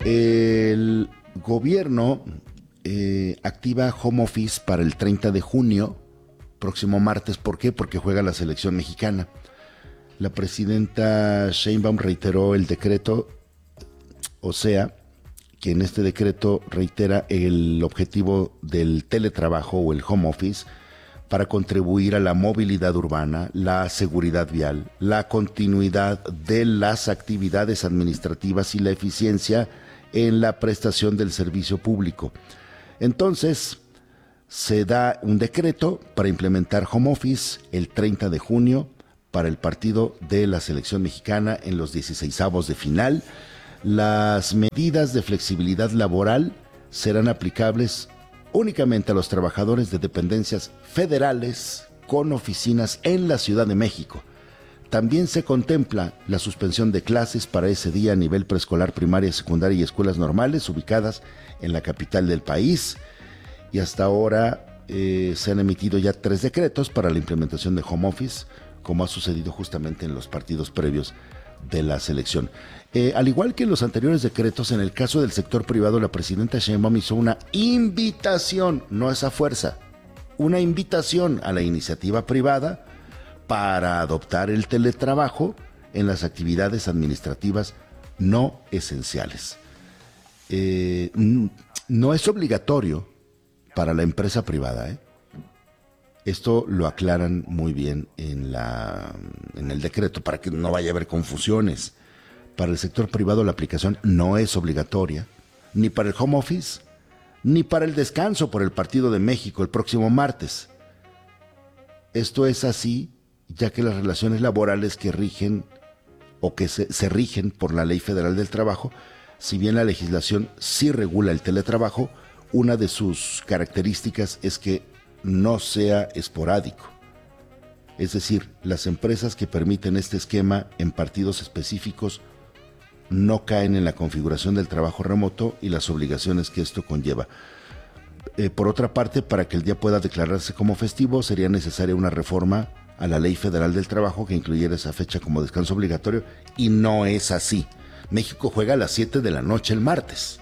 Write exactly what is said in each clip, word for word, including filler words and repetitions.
El gobierno eh, activa home office para el treinta de junio, próximo martes. ¿Por qué? Porque juega la selección mexicana. La presidenta Sheinbaum reiteró el decreto, o sea, que en este decreto reitera el objetivo del teletrabajo o el home office para contribuir a la movilidad urbana, la seguridad vial, la continuidad de las actividades administrativas y la eficiencia en la prestación del servicio público. Entonces, se da un decreto para implementar home office el treinta de junio para el partido de la selección mexicana en los dieciseisavos de final. Las medidas de flexibilidad laboral serán aplicables únicamente a los trabajadores de dependencias federales con oficinas en la Ciudad de México. También se contempla la suspensión de clases para ese día a nivel preescolar, primaria, secundaria y escuelas normales ubicadas en la capital del país. Y hasta ahora eh, se han emitido ya tres decretos para la implementación de home office, como ha sucedido justamente en los partidos previos de la selección. Eh, al igual que en los anteriores decretos, en el caso del sector privado, la presidenta Sheinbaum hizo una invitación, no es a fuerza, una invitación a la iniciativa privada para adoptar el teletrabajo en las actividades administrativas no esenciales. Eh, no es obligatorio para la empresa privada, ¿eh? Esto lo aclaran muy bien en, la, en el decreto para que no vaya a haber confusiones. Para el sector privado la aplicación no es obligatoria, ni para el home office, ni para el descanso por el Partido de México el próximo martes. Esto es así, ya que las relaciones laborales que rigen o que se, se rigen por la Ley Federal del Trabajo, si bien la legislación sí regula el teletrabajo, una de sus características es que no sea esporádico. Es decir, las empresas que permiten este esquema en partidos específicos no caen en la configuración del trabajo remoto y las obligaciones que esto conlleva. Eh, por otra parte, para que el día pueda declararse como festivo, sería necesaria una reforma a la Ley Federal del Trabajo que incluyera esa fecha como descanso obligatorio, y no es así. México juega a las siete de la noche el martes.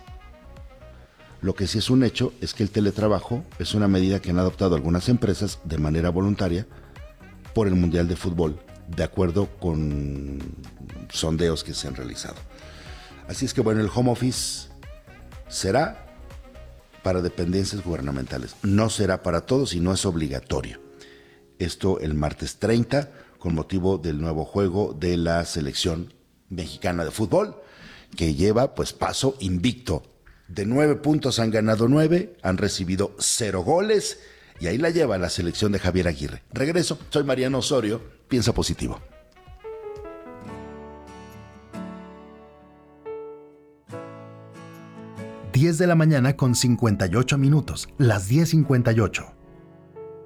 Lo que sí es un hecho es que el teletrabajo es una medida que han adoptado algunas empresas de manera voluntaria por el Mundial de Fútbol, de acuerdo con sondeos que se han realizado. Así es que bueno, el home office será para dependencias gubernamentales, no será para todos y no es obligatorio. Esto el martes treinta, con motivo del nuevo juego de la selección mexicana de fútbol, que lleva pues paso invicto. De nueve puntos han ganado nueve, han recibido cero goles y ahí la lleva la selección de Javier Aguirre. Regreso, soy Mariano Osorio, piensa positivo. diez de la mañana con cincuenta y ocho minutos, las diez cincuenta y ocho.